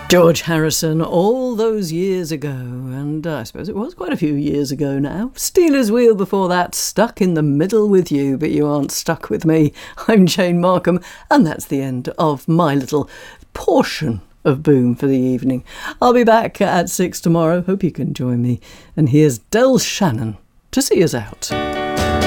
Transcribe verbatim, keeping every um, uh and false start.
George Harrison, all those years ago, and uh, I suppose it was quite a few years ago now. Stealers Wheel before that, Stuck in the Middle with You, but you aren't stuck with me. I'm Jane Markham, and that's the end of my little portion of Boom for the evening. I'll be back at six tomorrow. Hope you can join me. And here's Del Shannon to see us out.